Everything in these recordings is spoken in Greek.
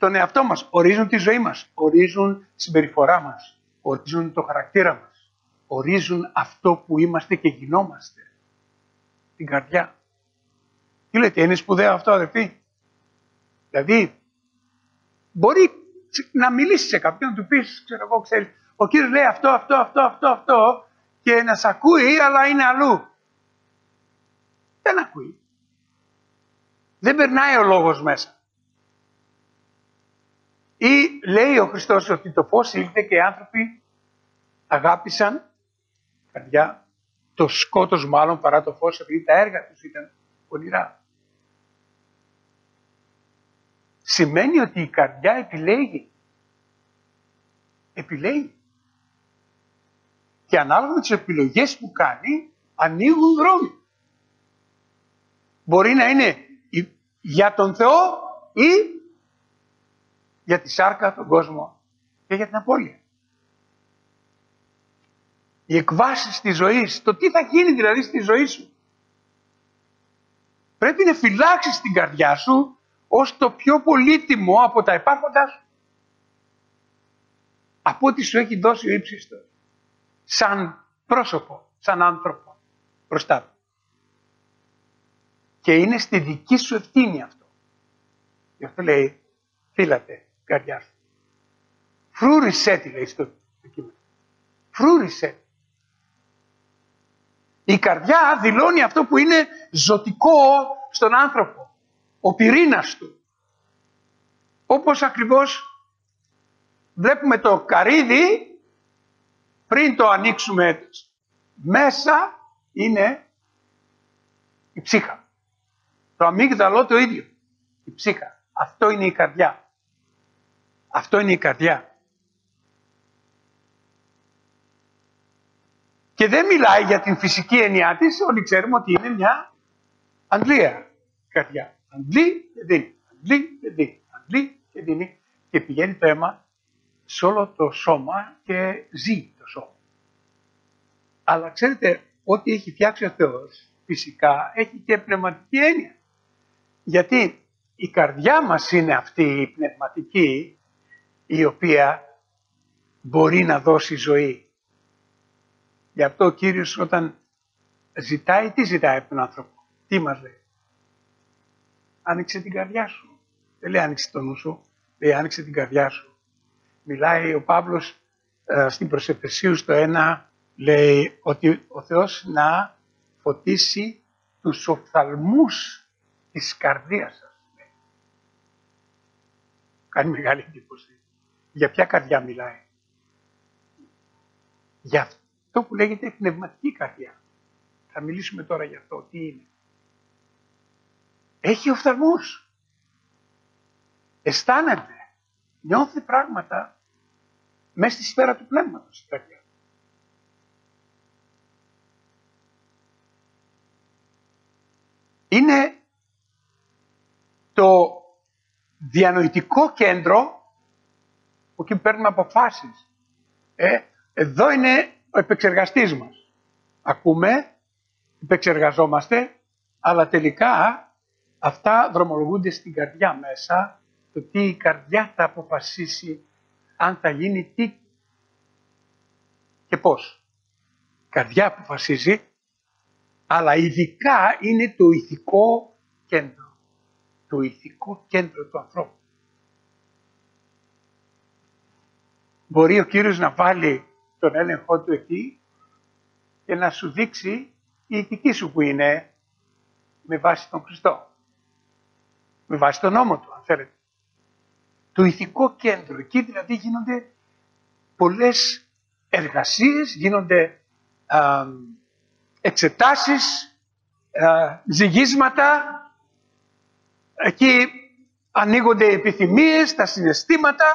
τον εαυτό μας, ορίζουν τη ζωή μας, ορίζουν τη συμπεριφορά μας, ορίζουν το χαρακτήρα μας, ορίζουν αυτό που είμαστε και γινόμαστε. Την καρδιά. Τι λέτε, είναι σπουδαίο αυτό, αδερφοί? Δηλαδή, μπορεί να μιλήσει σε κάποιον, να του πεις, ξέρω εγώ, ξέρεις, ο Κύριος λέει αυτό και να σ' ακούει, αλλά είναι αλλού. Δεν ακούει. Δεν περνάει ο λόγος μέσα. Ή λέει ο Χριστός ότι το φως ήλθε και οι άνθρωποι αγάπησαν, καρδιά, το σκότος μάλλον παρά το φως, επειδή τα έργα τους ήταν πονηρά. Σημαίνει ότι η καρδιά επιλέγει. Επιλέγει. Και ανάλογα με τις επιλογές που κάνει, ανοίγουν δρόμοι. Μπορεί να είναι για τον Θεό ή για τη σάρκα, τον κόσμο και για την απώλεια. Οι εκβάσεις της ζωής, το τι θα γίνει δηλαδή στη ζωή σου. Πρέπει να φυλάξεις την καρδιά σου ως το πιο πολύτιμο από τα υπάρχοντα σου. Από ό,τι σου έχει δώσει ο ύψιστος. Σαν πρόσωπο, σαν άνθρωπο μπροστά του. Και είναι στη δική σου ευθύνη αυτό. Γι' αυτό λέει, φύλατε καρδιά σου. Φρούρισέ τη, λέει στο κείμενο. Φρούρισέ. Η καρδιά δηλώνει αυτό που είναι ζωτικό στον άνθρωπο. Ο πυρήνας του. Όπως ακριβώς βλέπουμε το καρύδι, πριν το ανοίξουμε μέσα, είναι η ψύχα. Το αμύγδαλο το ίδιο. Η ψύχα. Αυτό είναι η καρδιά. Αυτό είναι η καρδιά. Και δεν μιλάει για την φυσική έννοιά της, όλοι ξέρουμε ότι είναι μια αντλία καρδιά. Αντλεί και δίνει. Αντλεί και δίνει. Αντλεί και δίνει. Και πηγαίνει το αίμα σε όλο το σώμα και ζει το σώμα. Αλλά ξέρετε, ό,τι έχει φτιάξει ο Θεός, φυσικά έχει και πνευματική έννοια. Γιατί η καρδιά μας είναι αυτή η πνευματική, η οποία μπορεί να δώσει ζωή. Γι' αυτό ο Κύριος όταν ζητάει, τι ζητάει από τον άνθρωπο? Τι μας λέει? Άνοιξε την καρδιά σου. Δεν λέει άνοιξε το νου σου, λέει άνοιξε την καρδιά σου. Μιλάει ο Παύλος στην προς Εφεσίους το 1, λέει ότι ο Θεός να φωτίσει τους οφθαλμούς της καρδίας σας. Κάνει μεγάλη εντύπωση. Για ποια καρδιά μιλάει? Για αυτό που λέγεται πνευματική καρδιά. Θα μιλήσουμε τώρα για αυτό. Τι είναι? Έχει οφθαλμούς. Αισθάνεται. Νιώθει πράγματα μέσα στη σφαίρα του πνεύματος η καρδιά. Είναι το διανοητικό κέντρο που εκεί παίρνουμε αποφάσεις. Εδώ είναι ο επεξεργαστής μας. Ακούμε, επεξεργαζόμαστε, αλλά τελικά αυτά δρομολογούνται στην καρδιά μέσα, το τι η καρδιά θα αποφασίσει αν θα γίνει τι και πώς. Η καρδιά αποφασίζει, αλλά ειδικά είναι το ηθικό κέντρο. Το ηθικό κέντρο του ανθρώπου. Μπορεί ο Κύριος να βάλει τον έλεγχό του εκεί και να σου δείξει η ηθική σου που είναι με βάση τον Χριστό. Με βάση τον νόμο του, αν θέλετε. Το ηθικό κέντρο. Εκεί δηλαδή γίνονται πολλές εργασίες, γίνονται εξετάσεις, ζυγίσματα. Εκεί ανοίγονται οι επιθυμίες, τα συναισθήματα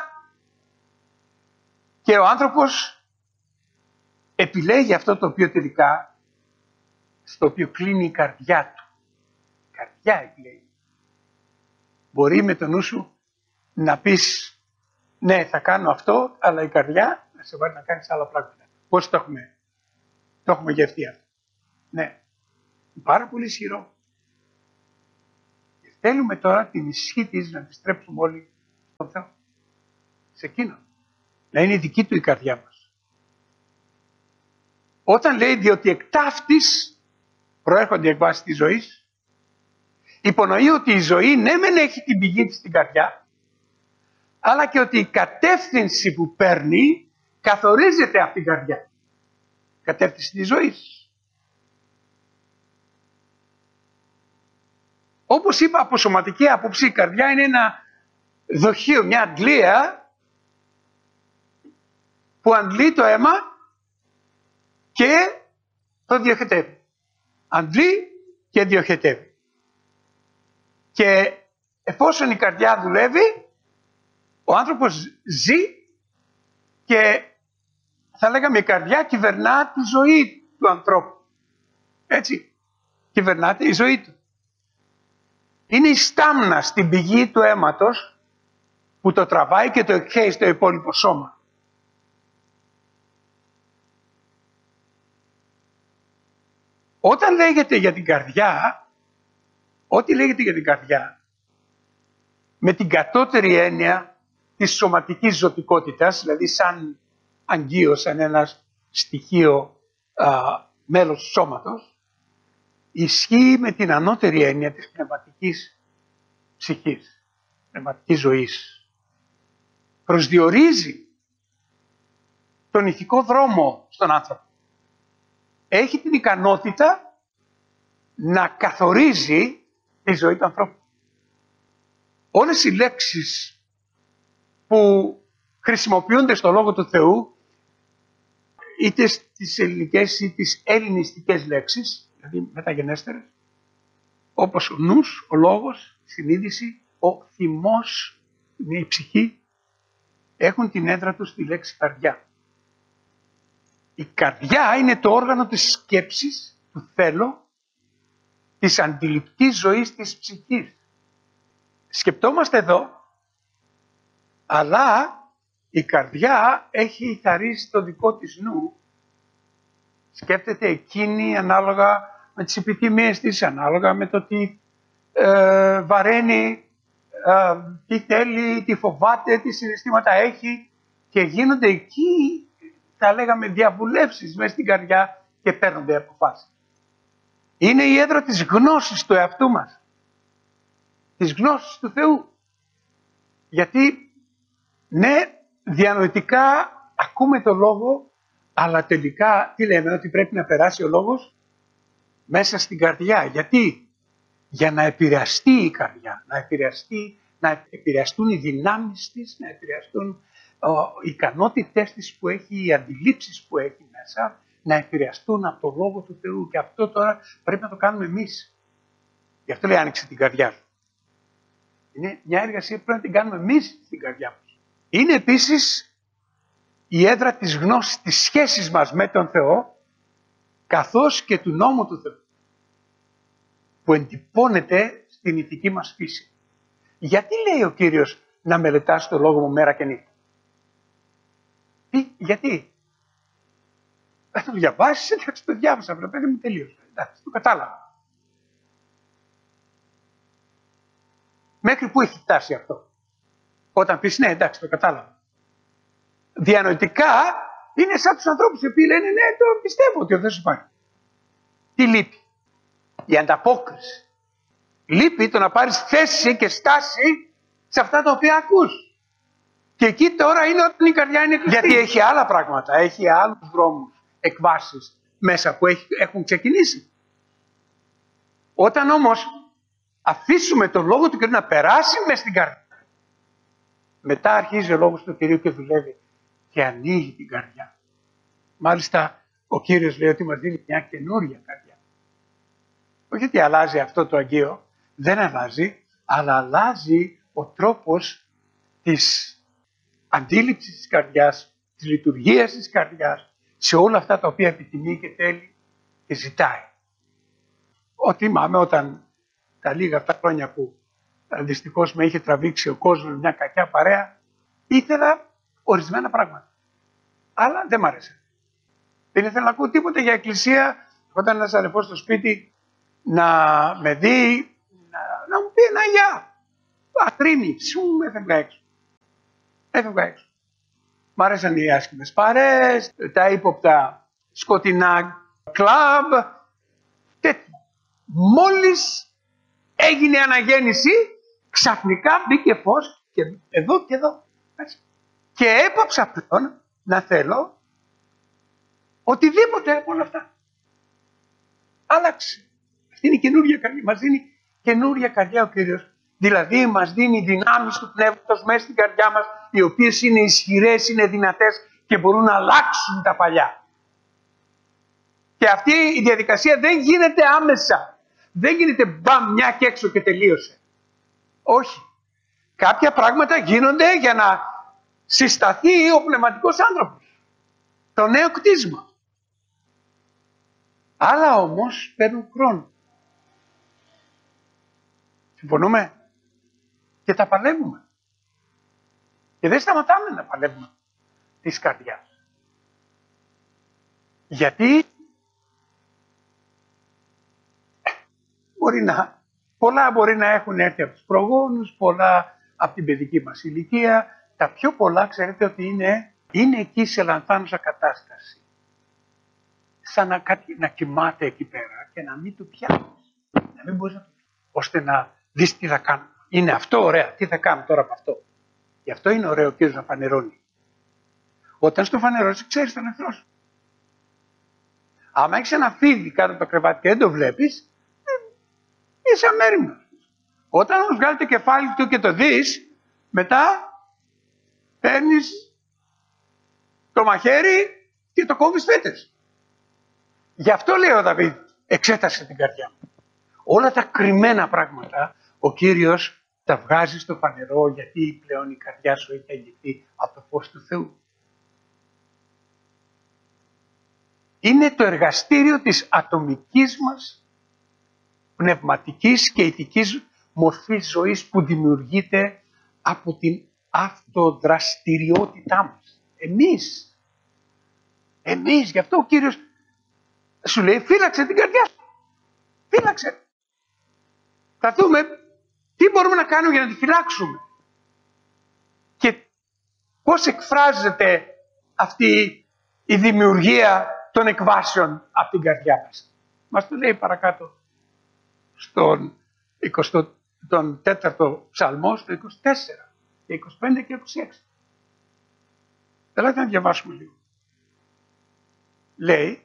και ο άνθρωπος επιλέγει αυτό το οποίο τελικά, στο οποίο κλείνει η καρδιά του. Η καρδιά επιλέγει. Μπορεί με το νου σου να πεις ναι θα κάνω αυτό, αλλά η καρδιά να σε βάλει να κάνεις άλλα πράγματα. Πώς το έχουμε? Το έχουμε γευτεί αυτό. Ναι. Πάρα πολύ ισχυρό. Θέλουμε τώρα την ισχύ της να τη στρέψουμε όλοι τον Θεό. Σε εκείνον. Να είναι δική του η καρδιά μας. Όταν λέει διότι εκ ταύτης προέρχονται οι εκβάσεις της ζωής, υπονοεί ότι η ζωή ναι μεν έχει την πηγή της στην καρδιά, αλλά και ότι η κατεύθυνση που παίρνει καθορίζεται από την καρδιά. Κατεύθυνση της ζωής. Όπως είπα, από σωματική άποψη η καρδιά είναι ένα δοχείο, μια αντλία που αντλεί το αίμα και το διοχετεύει. Αντλεί και διοχετεύει. Και εφόσον η καρδιά δουλεύει, ο άνθρωπος ζει και θα λέγαμε η καρδιά κυβερνά τη ζωή του ανθρώπου. Έτσι, κυβερνάται η ζωή του. Είναι η στάμνα στην πηγή του αίματος που το τραβάει και το εκχέει στο υπόλοιπο σώμα. Όταν λέγεται για την καρδιά, ό,τι λέγεται για την καρδιά, με την κατώτερη έννοια της σωματικής ζωτικότητας, δηλαδή σαν αγκείο, σαν ένα στοιχείο μέλος του σώματος, ισχύει με την ανώτερη έννοια της πνευματικής ψυχής, πνευματικής ζωής. Προσδιορίζει τον ηθικό δρόμο στον άνθρωπο. Έχει την ικανότητα να καθορίζει τη ζωή του ανθρώπου. Όλες οι λέξεις που χρησιμοποιούνται στο Λόγο του Θεού, είτε στις ελληνικές ή τις ελληνιστικές λέξεις, δηλαδή μεταγενέστερες, όπως ο νους, ο λόγος, η συνείδηση, ο θυμός, η ψυχή, έχουν την έδρα τους στη λέξη καρδιά. Η καρδιά είναι το όργανο της σκέψης, του θέλω, της αντιληπτής ζωής της ψυχής. Σκεπτόμαστε εδώ, αλλά η καρδιά έχει θαρρήσει το δικό της νου. Σκέφτεται εκείνη ανάλογα με τις επιθυμίες της, ανάλογα με το τι βαραίνει, τι θέλει, τι φοβάται, τι συναισθήματα έχει, και γίνονται εκεί, θα λέγαμε, διαβουλεύσεις μέσα στην καρδιά και παίρνονται αποφάσεις. Είναι η έδρα της γνώσης του εαυτού μας, της γνώσης του Θεού. Γιατί ναι, διανοητικά ακούμε το λόγο, αλλά τελικά τι λέμε, ότι πρέπει να περάσει ο λόγος μέσα στην καρδιά. Γιατί? Για να επηρεαστεί η καρδιά, να επηρεαστούν οι δυνάμεις της, να επηρεαστούν οι ικανότητες της που έχει, οι αντιλήψεις που έχει μέσα, να επηρεαστούν από το Λόγο του Θεού. Και αυτό τώρα πρέπει να το κάνουμε εμείς. Γι' αυτό λέει άνοιξε την καρδιά σου. Είναι μια εργασία που πρέπει να την κάνουμε εμείς στην καρδιά μας. Είναι επίσης η έδρα της γνώσης, της σχέσης μας με τον Θεό, καθώς και του νόμου του Θεού, που εντυπώνεται στην ηθική μας φύση. Γιατί λέει ο Κύριος να μελετάς το Λόγο μου μέρα και νύχτα? Γιατί? Θα το διαβάσεις, εντάξει, το διάβασα, βρε παιδί μου, τελείωσε. Εντάξει, το κατάλαβα. Μέχρι πού έχει φτάσει αυτό? Όταν πεις ναι, εντάξει, το κατάλαβα. Διανοητικά είναι σαν τους ανθρώπους οι οποίοι λένε ναι, το πιστεύω ότι ο Θεός υπάρχει. Τι λείπει? Η ανταπόκριση. Λείπει το να πάρεις θέση και στάση σε αυτά τα οποία ακούς. Και εκεί τώρα είναι όταν η καρδιά είναι κλειστή. Γιατί έχει άλλα πράγματα, έχει άλλους δρόμους, εκβάσεις μέσα που έχουν ξεκινήσει. Όταν όμως αφήσουμε τον Λόγο του Κυρίου να περάσει μέσα στην καρδιά, μετά αρχίζει ο Λόγος του Κυρίου και δουλεύει και ανοίγει την καρδιά. Μάλιστα ο Κύριος λέει ότι μας δίνει μια καινούρια καρδιά. Όχι ότι αλλάζει αυτό το Αγγείο, δεν αλλάζει, αλλά αλλάζει ο τρόπος της αντίληψης της καρδιάς, της λειτουργίας της καρδιάς, σε όλα αυτά τα οποία επιθυμεί και θέλει και ζητάει. Ότι θυμάμαι όταν τα λίγα αυτά χρόνια που δυστυχώς με είχε τραβήξει ο κόσμος μια κακιά παρέα, ήθελα ορισμένα πράγματα. Αλλά δεν μ' άρεσε. Δεν ήθελα να ακούω τίποτα για εκκλησία. Όταν ένας αδερφός στο σπίτι να με δει, να μου πει ένα γεια. Ατρίνη, σου έφευγα έξω. Έφευγα έξω. Μ' άρεσαν οι άσχημες παρέες, τα ύποπτα σκοτεινά κλαμπ, τέτοια. Μόλις έγινε αναγέννηση, ξαφνικά μπήκε φως και εδώ και εδώ. Και έπαψα πλέον να θέλω οτιδήποτε από όλα αυτά. Άλλαξε. Αυτή είναι η καινούργια καρδιά. Μας δίνει καινούργια καρδιά ο Κύριος. Δηλαδή μας δίνει δυνάμεις του πνεύματος μέσα στην καρδιά μας, οι οποίες είναι ισχυρές, είναι δυνατές και μπορούν να αλλάξουν τα παλιά. Και αυτή η διαδικασία δεν γίνεται άμεσα. Δεν γίνεται μπαμ μια και έξω και τελείωσε. Όχι. Κάποια πράγματα γίνονται για να συσταθεί ο πνευματικός άνθρωπος. Το νέο κτίσμα. Άλλα όμως παίρνουν χρόνο. Συμφωνούμε? Και τα παλεύουμε. Και δεν σταματάμε να παλεύουμε της καρδιάς. Γιατί πολλά μπορεί να έχουν έρθει από τους προγόνους, πολλά από την παιδική μας ηλικία. Τα πιο πολλά ξέρετε ότι είναι εκεί σε λανθάνουσα κατάσταση. Σαν να κοιμάται εκεί πέρα και να μην του πιάνεις. Να μην μπορείς να του πιάνεις. Ώστε να δεις τι θα κάνουμε. Είναι αυτό ωραία. Τι θα κάνουμε τώρα από αυτό. Γι' αυτό είναι ωραίο ο Κύριος να φανερώνει. Όταν στο φανερώσει ξέρεις τον εχθρό σου. Άμα έχεις ένα φίδι κάτω από το κρεβάτι και δεν το βλέπεις, είσαι αμέριμνος. Όταν όμως βγάλει το κεφάλι του και το δεις, μετά παίρνεις το μαχαίρι και το κόβεις φέτες. Γι' αυτό λέει ο Δαβίδ, εξέτασε την καρδιά μου. Όλα τα κρυμμένα πράγματα ο Κύριος τα βγάζει στο φανερό, γιατί πλέον η καρδιά σου έχει αγγιχθεί από το φως του Θεού. Είναι το εργαστήριο της ατομικής μας πνευματικής και ηθικής μορφής ζωής που δημιουργείται από την αυτοδραστηριότητά μας. Εμείς, γι' αυτό ο Κύριος σου λέει φύλαξε την καρδιά σου. Φύλαξε. Θα δούμε τι μπορούμε να κάνουμε για να τη φυλάξουμε. Και πώς εκφράζεται αυτή η δημιουργία των εκβάσεων από την καρδιά μας. Μας το λέει παρακάτω στον 24ο ψαλμό, στο 24 και 25 και 26. Θέλω να διαβάσουμε λίγο. Λέει,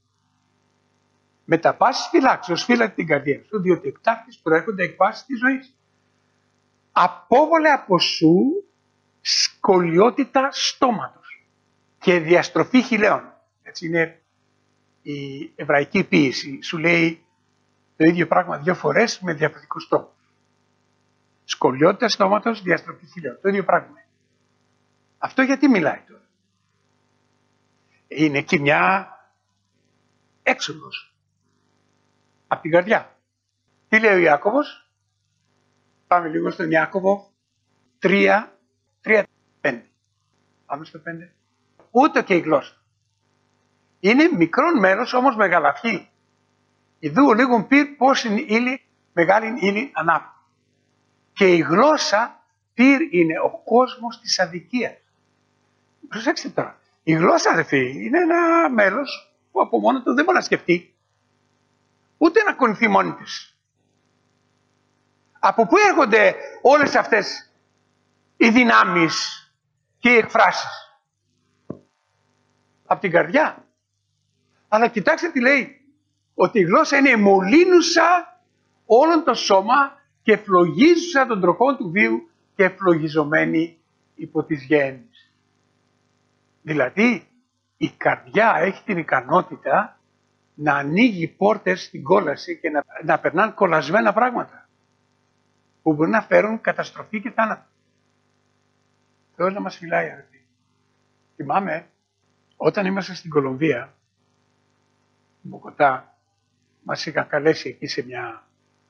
με τα πάσης φυλάξεως φύλακε την καρδιά σου, διότι εκ ταύτης προέρχονται εκβάσεις της ζωής. Απόβολε από σου σκολιότητα στόματος και διαστροφή χειλαίων. Έτσι είναι η εβραϊκή ποίηση. Σου λέει το ίδιο πράγμα δύο φορές με διαφορετικούς τρόπους. Σκολιότητα στόματος, διαστροφή χειλαίων. Το ίδιο πράγμα. Αυτό γιατί μιλάει τώρα. Είναι και μια έξοδος από την καρδιά. Τι λέει ο Ιάκωβος? Πάμε λίγο στον Ιάκωβο 3, 5. Πάμε στο 5. Ούτε και η γλώσσα. Είναι μικρόν μέρος όμως μεγαλαυχή. Ιδού λίγον πυρ πώς είναι ύλη, μεγάλη ύλη ανάπτυξη. Και η γλώσσα πυρ είναι ο κόσμος της αδικίας. Προσέξτε τώρα. Η γλώσσα αδερφοί είναι ένα μέλος που από μόνο του δεν μπορεί να σκεφτεί. Ούτε να κουνηθεί μόνη της. Από πού έρχονται όλες αυτές οι δυνάμεις και οι εκφράσεις? Από την καρδιά. Αλλά κοιτάξτε τι λέει. Ότι η γλώσσα είναι μολύνουσα όλον το σώμα και ευλογίζουσα των τροχών του βίου και ευλογιζομένη υπό τις γέννης. Δηλαδή η καρδιά έχει την ικανότητα να ανοίγει πόρτες στην κόλαση και να περνάνε κολλασμένα πράγματα που μπορεί να φέρουν καταστροφή και θάνατο. Θεός να μας φυλάει, αγαπητοί. Θυμάμαι όταν είμαστε στην Κολομβία, στην Μποκοτά, μας είχαν καλέσει εκεί σε μια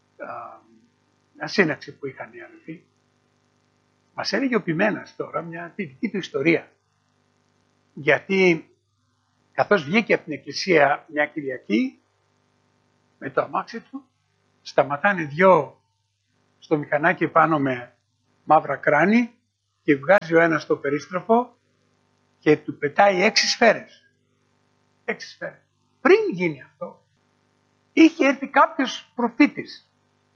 σύναξη που είχαν οι αδελφοί. Μας έλεγε ο Πιμένας τώρα μια δική του ιστορία. Γιατί καθώς βγήκε από την εκκλησία μια Κυριακή με το αμάξι του, σταματάνε δυο στο μηχανάκι πάνω με μαύρα κράνη και βγάζει ο ένας το περίστροφο και του πετάει 6 σφαίρες. 6 σφαίρες. Πριν γίνει αυτό, είχε έρθει κάποιος προφήτης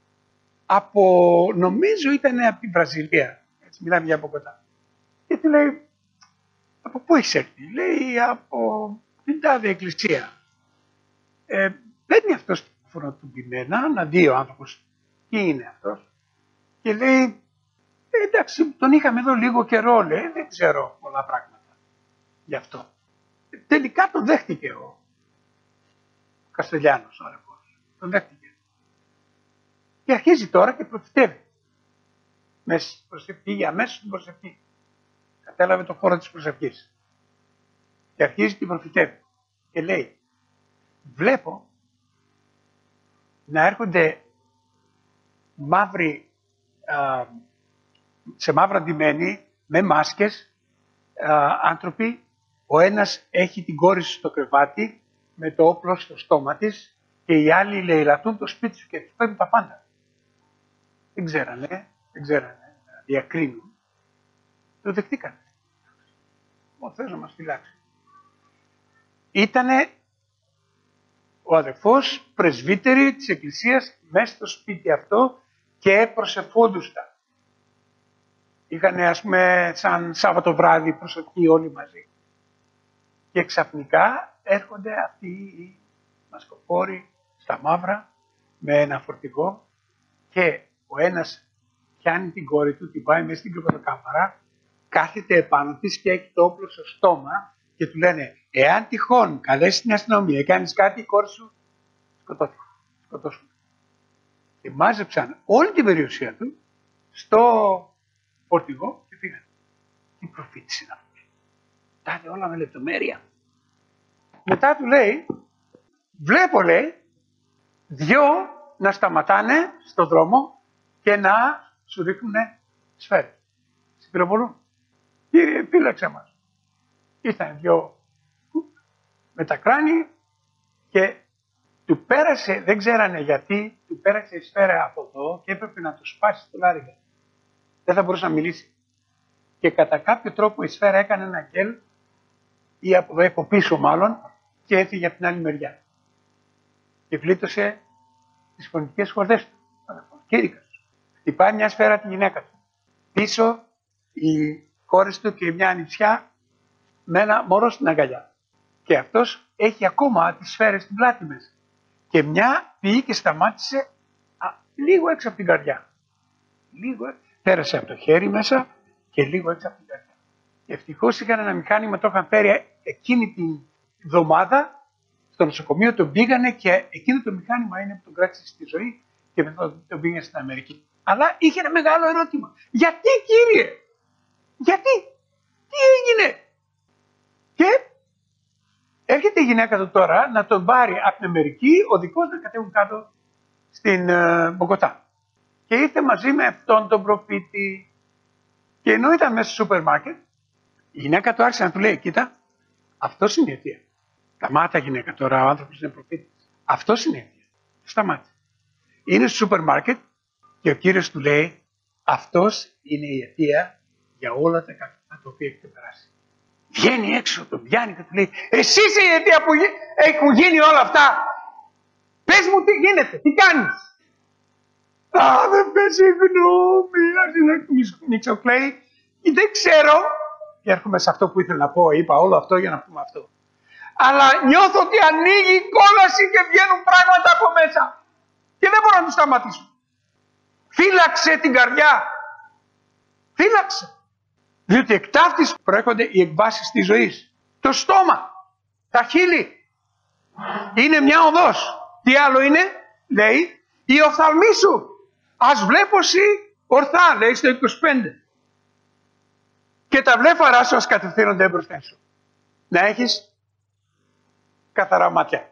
νομίζω ήταν από τη Βραζιλία, έτσι μιλάμε για Μποκοτά. Και του λέει, από πού έχεις έρθει? Λέει, από την τάδε εκκλησία. Παίρνει αυτός φωνοτουμπημένα να δει ο άνθρωπος τι είναι αυτός και λέει, εντάξει, τον είχαμε εδώ λίγο καιρό, λέει, δεν ξέρω πολλά πράγματα γι' αυτό. Τελικά τον δέχτηκε ο Καστελιάνος, ο αδερφός. Τον δέχτηκε. Και αρχίζει τώρα και προφητεύει. Μέσα στην προσευχή, για μέσα στην προσευχή. Κατέλαβε το χώρο της προσευχής. Και αρχίζει και προφητεύει. Και λέει, βλέπω να έρχονται μαύροι, σε μαύρα ντυμένοι, με μάσκες, άνθρωποι. Ο ένας έχει την κόρη στο κρεβάτι, με το όπλο στο στόμα της, και οι άλλοι λαιλατούν το σπίτι σου και τους παίρνουν τα πάντα. Δεν ξέρανε, να διακρίνουν. Το δεχτήκανε. Ο Θεός να μας φυλάξει. Ήτανε ο αδερφός πρεσβύτερη της Εκκλησίας μέσα στο σπίτι αυτό και προσευχόντουστα. Είχανε, ας πούμε, σαν Σάββατο βράδυ προσευχή όλοι μαζί. Και ξαφνικά έρχονται αυτοί οι μασκοφόροι στα μαύρα με ένα φορτηγό και ο ένας πιάνει την κόρη του, την πάει μέσα στην κρεβατοκάμαρα, κάθεται επάνω της και έχει το όπλο στο στόμα και του λένε, εάν τυχόν καλέσει την αστυνομία, κάνεις κάτι, η κόρη σου σκοτώσουν. Και μάζεψαν όλη την περιουσία του στο φορτηγό και πήγαν. Τι προφήτης είναι αυτός? Τα είδε όλα με λεπτομέρεια. Μετά του λέει, βλέπω, λέει, 2 να σταματάνε στο δρόμο και να σου ρίχνουν σφαίρες. Σε πυροβολούν. Κύριε, φύλαξε μας. Ήρθαν 2 με τα κράνη και του πέρασε, δεν ξέρανε γιατί, του πέρασε η σφαίρα από εδώ και έπρεπε να του σπάσει το λάριγα. Δεν θα μπορούσε να μιλήσει. Και κατά κάποιο τρόπο η σφαίρα έκανε ένα γκέλ, ή από πίσω μάλλον, και έφυγε από την άλλη μεριά. Και γλίτωσε τις φωνητικές χορδές του. Κήρυκας. Χτυπάει μια σφαίρα τη γυναίκα του. Πίσω οι κόρες του και μια ανιψιά με ένα μωρό στην αγκαλιά. Και αυτός έχει ακόμα τις σφαίρες στην πλάτη μέσα. Και μια πήγε και σταμάτησε λίγο έξω από την καρδιά. Πέρασε από το χέρι μέσα και λίγο έξω από την καρδιά. Ευτυχώς είχαν ένα μηχάνημα, το είχαν φέρει εκείνη την εβδομάδα στο νοσοκομείο, τον πήγανε και εκείνο το μηχάνημα είναι που τον κράτησε στη ζωή και μετά τον πήγανε στην Αμερική. Αλλά είχε ένα μεγάλο ερώτημα. Γιατί, κύριε? Γιατί? Τι έγινε? Και έρχεται η γυναίκα του τώρα να τον πάρει από την Αμερική, οδικός να κατέβουν κάτω στην Μποκοτά. Και ήρθε μαζί με αυτόν τον προφήτη. Και ενώ ήταν μέσα στο σούπερ μάρκετ, η γυναίκα του άρχισε να του λέει, κοίτα, αυτός είναι η αιτία. Σταμάτα γυναίκα τώρα, ο άνθρωπος είναι προφήτης. Αυτός είναι η αιτία. Σταμάτα. Είναι στο σούπερ μάρκετ και ο κύριος του λέει, αυτός είναι η αιτία για όλα τα κακά τα οποία έχετε περάσει. Βγαίνει έξω, τον πιάνει και του λέει, εσύ είσαι η αιτία που έχουν γίνει όλα αυτά. Πες μου τι γίνεται, τι κάνεις? Δεν πες συγγνώμη, άρχισε να νιξοκλαίει. Δεν ξέρω, και έρχομαι σε αυτό που ήθελα να πω, είπα όλο αυτό για να πούμε αυτό. Αλλά νιώθω ότι ανοίγει η κόλαση και βγαίνουν πράγματα από μέσα. Και δεν μπορώ να τους σταματήσω. Φύλαξε την καρδιά. Φύλαξε. Διότι εκ ταύτης προέρχονται οι εκβάσεις της ζωής. Το στόμα, τα χείλη. Είναι μια οδός. Τι άλλο είναι? Λέει, η οφθαλμή σου. Ας βλέπω εσύ ορθά, λέει στο 25. Και τα βλέφαρά σου ας κατευθύνονται μπροστά σου. Να έχεις καθαρά μάτια.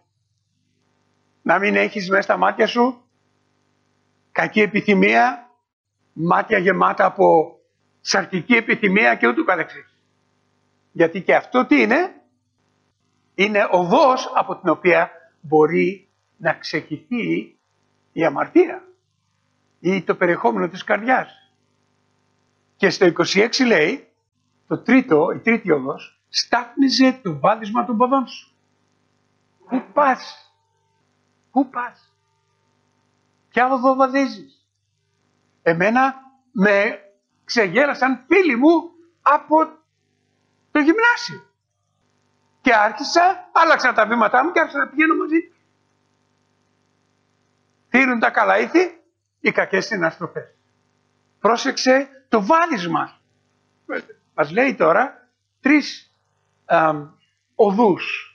Να μην έχεις μέσα στα μάτια σου κακή επιθυμία, μάτια γεμάτα από σαρκική επιθυμία και ούτω καθεξής. Γιατί και αυτό τι είναι? Είναι οδός από την οποία μπορεί να ξεχυθεί η αμαρτία ή το περιεχόμενο της καρδιάς. Και στο 26 λέει, η τρίτη οδός, στάθμιζε το βάδισμα των ποδών σου. Πού πας? Πού πας? Ποια οδό βαδίζεις? Εμένα με ξεγέλασαν φίλοι μου από το γυμνάσιο. Και άλλαξα τα βήματά μου και άρχισα να πηγαίνω μαζί του. Θύρουν τα καλά ήθη, οι κακές συναστροφές. Πρόσεξε το βάδισμα. Μας λέει τώρα 3 οδούς.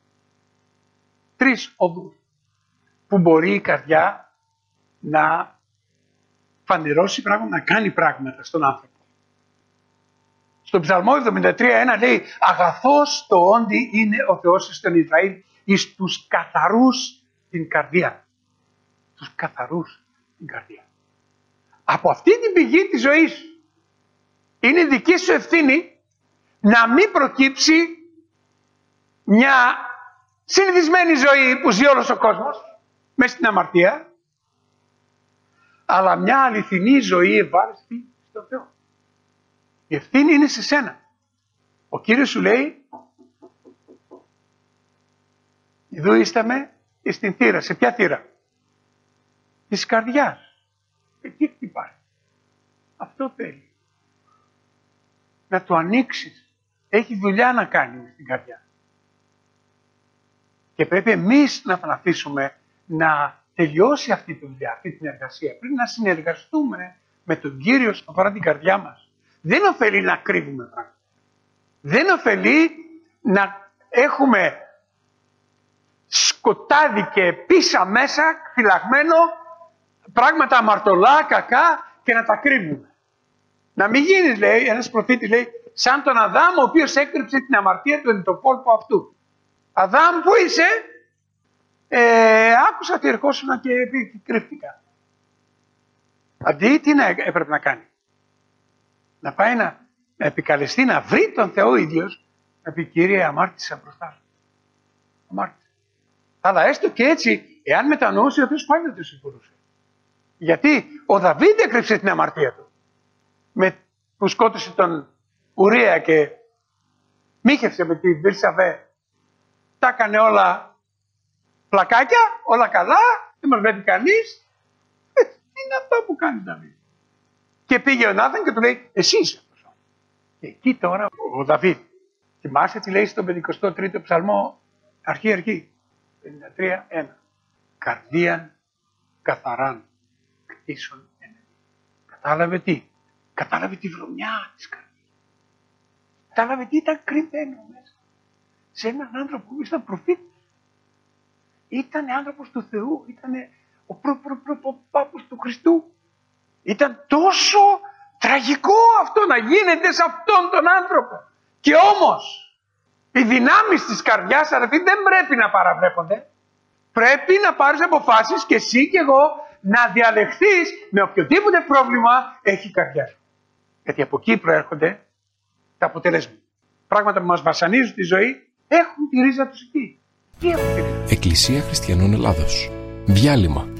3 οδούς που μπορεί η καρδιά να φανερώσει πράγματα, να κάνει πράγματα στον άνθρωπο. Στον Ψαλμό 73:1 λέει «Αγαθός το όντι είναι ο Θεός στον Ισραήλ εις τους καθαρούς την καρδία». Τους καθαρούς την καρδία. Από αυτή την πηγή της ζωής είναι δική σου ευθύνη να μην προκύψει μια συνηθισμένη ζωή που ζει όλος ο κόσμος μέσα στην αμαρτία, αλλά μια αληθινή ζωή ευάρεστη στον Θεό. Η ευθύνη είναι σε σένα. Ο Κύριος σου λέει, εδώ είσταμε στην θύρα. Σε ποια θύρα? Της καρδιάς. Εκεί χτυπάει. Αυτό θέλει. Να το ανοίξεις. Έχει δουλειά να κάνει στην καρδιά. Και πρέπει εμείς να αφήσουμε να τελειώσει αυτή τη δουλειά, αυτή την εργασία. Πρέπει να συνεργαστούμε με τον Κύριο όσον αφορά την καρδιά μας. Δεν ωφελεί να κρύβουμε πράγματα. Δεν ωφελεί να έχουμε σκοτάδι και πίσα μέσα φυλαγμένο πράγματα αμαρτωλά, κακά και να τα κρύβουμε. Να μην γίνεις, λέει, ένας προφήτης λέει, σαν τον Αδάμ ο οποίος έκρυψε την αμαρτία του εν το κόλπο αυτού. Αδάμ, πού είσαι? Άκουσα ότι ερχόσουνα και κρύφτηκα. Αντί τι έπρεπε να κάνει? Να πάει να επικαλεστεί, να βρει τον Θεό ίδιος, να πει Κύριε αμάρτησα μπροστά σου. Αμάρτησα. Αλλά έστω και έτσι, εάν μετανοούσε ο Θεός πάλι δεν το συγχωρούσε. Γιατί ο Δαβίδ έκρυψε την αμαρτία του. Που σκότωσε τον Ουρία και μίχευσε με την Βυρσαβέ. Τα έκανε όλα πλακάκια, όλα καλά, δεν μας βλέπει κανείς. Τι είναι αυτό που κάνει Δαβίδ? Και πήγε ο Νάθαν και του λέει, εσύ είσαι αυτός. Και εκεί τώρα ο Δαβίδ, θυμάσαι τι λέει στον 53ο ψαλμό, αρχή, 53:1. Καρδίαν καθαράν κτίσον ενεργή. Κατάλαβε τι? Κατάλαβε τη βρωμιά της καρδιάς. Κατάλαβε τι ήταν κρυμμένο μέσα. Σε έναν άνθρωπο που ήταν προφήτης. Ήταν άνθρωπος του Θεού. Ήταν ο πάπος του Χριστού. Ήταν τόσο τραγικό αυτό να γίνεται σε αυτόν τον άνθρωπο. Και όμως οι δυνάμεις της καρδιάς, αδερφοί, δεν πρέπει να παραβλέπονται. Πρέπει να πάρεις αποφάσεις και εσύ και εγώ να διαλεχθείς με οποιοδήποτε πρόβλημα έχει η καρδιά σου. Γιατί από εκεί προέρχονται τα αποτελέσματα. Πράγματα που μας βασανίζουν τη ζωή έχουν τη ρίζα τους εκεί. Τι έχουν τη ρίζα? Εκκλησία Χριστιανών Ελλάδος. Διάλειμμα.